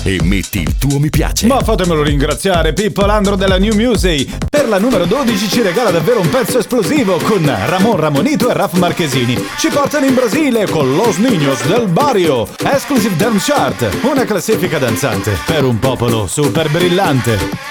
e metti il tuo mi piace. Ma fatemelo ringraziare, Pippo Landro della New Music. Per la numero 12 ci regala davvero un pezzo esplosivo con Ramon Ramonito e Raf Marchesini. Ci portano in Brasile con Los Niños del Barrio, Exclusive Dance Chart, una classifica danzante per un popolo super brillante.